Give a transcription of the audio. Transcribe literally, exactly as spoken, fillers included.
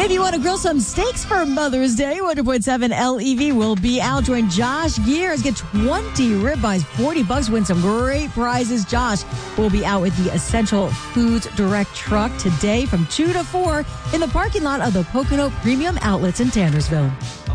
If you want to grill some steaks for Mother's Day, one hundred point seven L E V will be out. Join Josh Gears. Get twenty ribeyes, forty bucks. Win some great prizes. Josh will be out with the Essential Foods Direct truck today from two to four in the parking lot of the Pocono Premium Outlets in Tannersville.